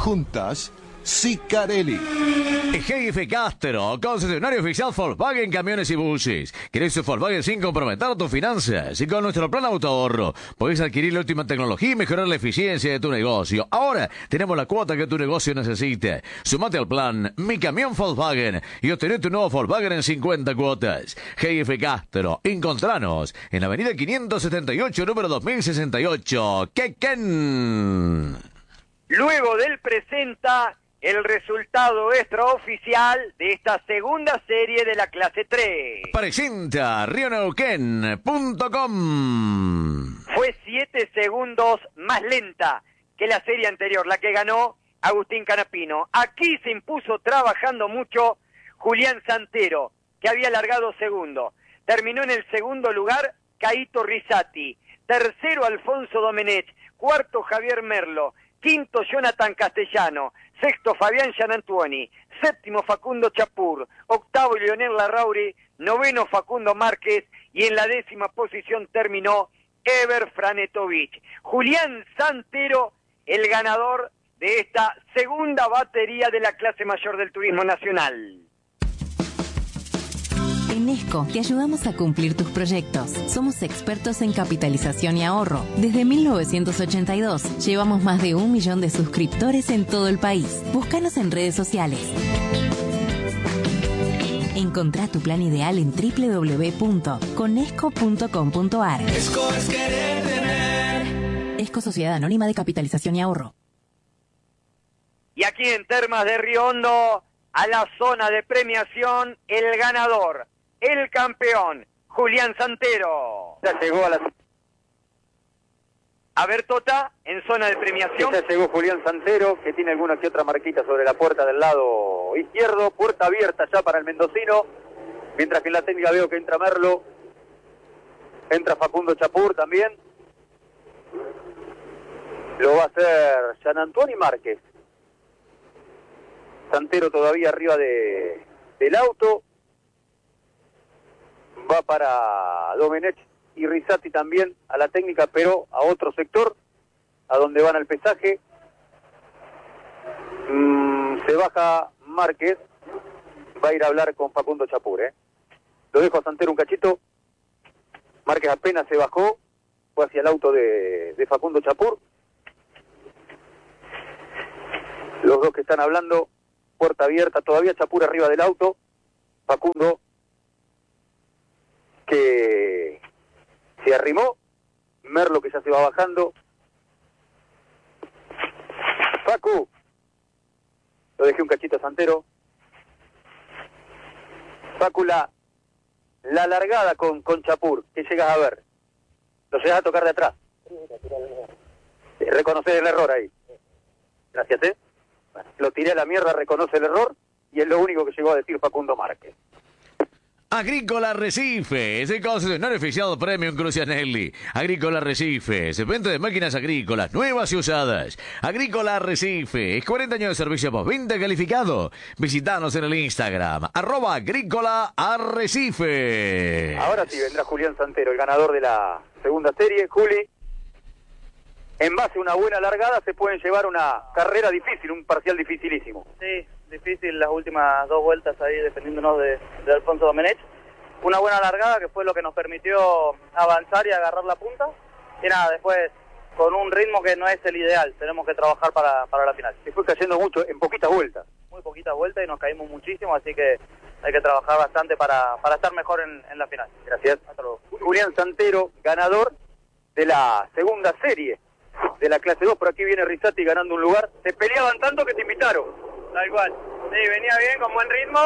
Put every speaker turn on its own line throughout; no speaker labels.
Juntas, Sicarelli.
Jefe Castro, concesionario oficial Volkswagen Camiones y Buses. ¿Querés un Volkswagen sin comprometer tus finanzas? Y con nuestro plan autoahorro podés adquirir la última tecnología y mejorar la eficiencia de tu negocio. Ahora tenemos la cuota que tu negocio necesite. Sumate al plan Mi Camión Volkswagen y obtené tu nuevo Volkswagen en 50 cuotas. Jefe Castro, encontranos en la avenida 578, número 2068, Quequén.
Luego del presenta el resultado extraoficial de esta segunda serie de la clase 3.
Presenta rioneuquén.com.
Fue 7 segundos más lenta que la serie anterior, la que ganó Agustín Canapino. Aquí se impuso trabajando mucho Julián Santero, que había largado segundo. Terminó en el segundo lugar Caíto Rizzati. Tercero Alfonso Domenech. Cuarto Javier Merlo. Quinto Jonathan Castellano. Sexto Fabián Gianantuoni. Séptimo Facundo Chapur. Octavo Leonel Larrauri. Noveno Facundo Márquez. Y en la 10ª posición terminó Ever Franetovich. Julián Santero, el ganador de esta segunda batería de la clase mayor del turismo nacional.
En ESCO te ayudamos a cumplir tus proyectos. Somos expertos en capitalización y ahorro. Desde 1982 llevamos más de 1 millón de suscriptores en todo el país. Búscanos en redes sociales. Encontrá tu plan ideal en www.conesco.com.ar.
ESCO es querer tener.
ESCO Sociedad Anónima de Capitalización y Ahorro.
Y aquí en Termas de Río Hondo, a la zona de premiación, el ganador, el campeón, Julián Santero.
Ya llegó a la...
A ver, Tota, en zona de premiación.
Ya llegó Julián Santero, que tiene alguna que otra marquita sobre la puerta del lado izquierdo. Puerta abierta ya para el mendocino. Mientras que en la técnica veo que entra Merlo. Entra Facundo Chapur también. Lo va a hacer Gianantuoni Márquez. Santero todavía arriba del auto. Va para Domenech y Rizzati también a la técnica, pero a otro sector, a donde van al pesaje. Se baja Márquez. Va a ir a hablar con Facundo Chapur, Lo dejo a Santero un cachito. Márquez apenas se bajó. Fue hacia el auto de Facundo Chapur. Los dos que están hablando. Puerta abierta, todavía Chapur arriba del auto. Facundo, que se arrimó. Merlo, que ya se va bajando. Facu, lo dejé un cachito a Santero. Facu, la largada con Chapur, ¿qué llegas a ver? Lo llegas a tocar de atrás. Reconocer el error ahí. Gracias, Lo tiré a la mierda, reconoce el error, y es lo único que llegó a decir Facundo Márquez.
Agrícola Arrecifes, el concesionario oficial Premium Crucianelli. Agrícola Arrecifes, venta de máquinas agrícolas, nuevas y usadas. Agrícola Arrecifes, 40 años de servicio postventa calificado. Visitanos en el Instagram, @Agrícola Arrecife.
Ahora sí vendrá Julián Santero, el ganador de la segunda serie. Juli, en base a una buena largada se pueden llevar una carrera difícil, un parcial dificilísimo.
Sí, difícil las últimas 2 vueltas ahí defendiéndonos de Alfonso Domenech. Una buena largada que fue lo que nos permitió avanzar y agarrar la punta. Y nada, después con un ritmo que no es el ideal, tenemos que trabajar para la final.
Se fue cayendo mucho, en poquitas vueltas.
Muy poquitas vueltas y nos caímos muchísimo, así que hay que trabajar bastante para estar mejor en la final.
Gracias.
Hasta luego.
Julián Santero, ganador de la segunda serie de la clase 2. Por aquí viene Rizzati ganando un lugar. Se peleaban tanto que te invitaron.
Tal cual. Sí, venía bien, con buen ritmo.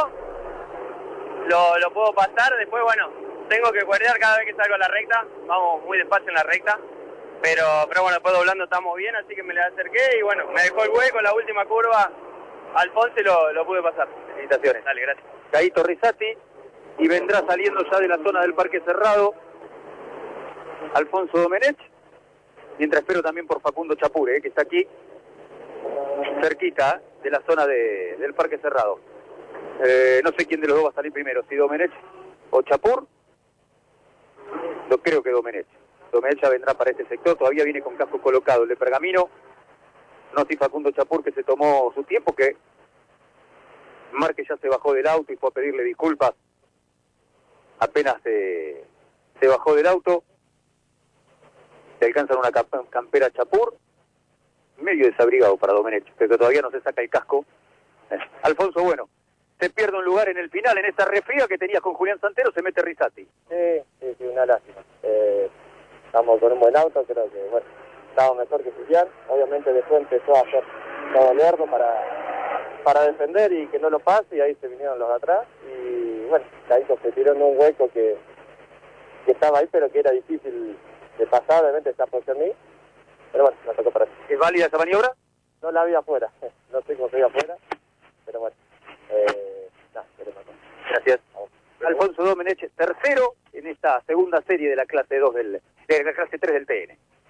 Lo puedo pasar. Después, bueno, tengo que cuerdear cada vez que salgo a la recta. Vamos muy despacio en la recta. Pero bueno, después doblando estamos bien, así que me le acerqué y bueno, me dejó el hueco en la última curva. Alfonso y lo pude pasar.
Felicitaciones.
Dale, gracias.
Caíto Rizzati, y vendrá saliendo ya de la zona del Parque Cerrado Alfonso Domenech. Mientras espero también por Facundo Chapur, que está aquí cerquita de la zona del Parque Cerrado. No sé quién de los dos va a salir primero, si Domenech o Chapur. Yo creo que Domenech. Domenech ya vendrá para este sector, todavía viene con casco colocado el de Pergamino. No si Facundo Chapur, que se tomó su tiempo, que Márquez ya se bajó del auto y fue a pedirle disculpas apenas se bajó del auto. Se alcanzan una campera Chapur, medio desabrigado para Domenech, pero todavía no se saca el casco. Alfonso, bueno, se pierde un lugar en el final, en esta refriega que tenías con Julián Santero, se mete Rizzati.
Sí, una lástima. Estamos con un buen auto, creo que, bueno, estaba mejor que Julián. Obviamente después empezó a hacer todo lerdo para defender y que no lo pase, y ahí se vinieron los de atrás. Y bueno, ahí se tiró en un hueco que estaba ahí, pero que era difícil de pasar, obviamente está por ser mí. Pero bueno, me tocó para eso.
¿Es válida esa maniobra?
No la vi afuera, no sé cómo se ve afuera, pero bueno, pero no.
Gracias. Alfonso Domenech, tercero en esta segunda serie de la clase 2 de la clase 3 del TN.